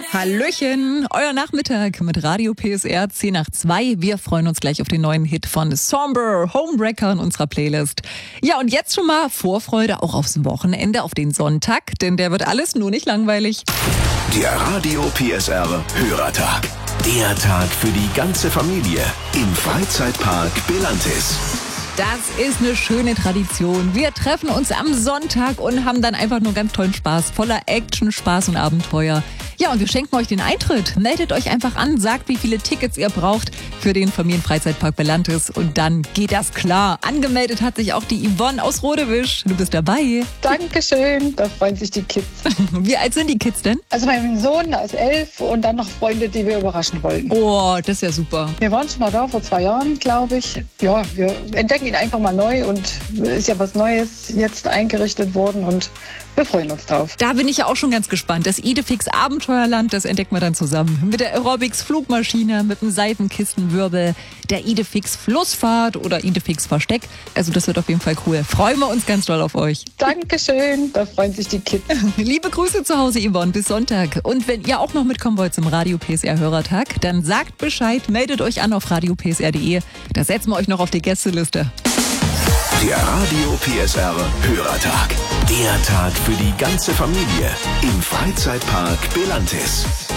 Hallöchen, euer Nachmittag mit Radio PSR 10 nach 2. Wir freuen uns gleich auf den neuen Hit von Somber, Homewrecker in unserer Playlist. Ja, und jetzt schon mal Vorfreude auch aufs Wochenende, auf den Sonntag, denn der wird alles nur nicht langweilig. Der Radio PSR Hörertag. Der Tag für die ganze Familie im Freizeitpark Belantis. Das ist eine schöne Tradition. Wir treffen uns am Sonntag und haben dann einfach nur ganz tollen Spaß, voller Action, Spaß und Abenteuer. Ja, und wir schenken euch den Eintritt. Meldet euch einfach an, sagt, wie viele Tickets ihr braucht für den Familienfreizeitpark Belantis und dann geht das klar. Angemeldet hat sich auch die Yvonne aus Rodewisch. Du bist dabei. Dankeschön, da freuen sich die Kids. Wie alt sind die Kids denn? Also mein Sohn ist 11 und dann noch Freunde, die wir überraschen wollten. Oh, das ist ja super. Wir waren schon mal da vor 2 Jahren, glaube ich. Ja, wir entdecken ihn einfach mal neu und ist ja was Neues jetzt eingerichtet worden und wir freuen uns drauf. Da bin ich ja auch schon ganz gespannt. Das Idefix Abenteuerland, das entdecken wir dann zusammen. Mit der Aerobics Flugmaschine, mit dem Seifenkistenwirbel, der Idefix Flussfahrt oder Idefix Versteck. Also das wird auf jeden Fall cool. Freuen wir uns ganz doll auf euch. Dankeschön, da freuen sich die Kids. Liebe Grüße zu Hause, Yvonne, bis Sonntag. Und wenn ihr auch noch mitkommen wollt zum Radio PSR Hörertag, dann sagt Bescheid, meldet euch an auf radiopsr.de. Da setzen wir euch noch auf die Gästeliste. Der Radio PSR Hörertag. Der Tag für die ganze Familie im Freizeitpark Belantis.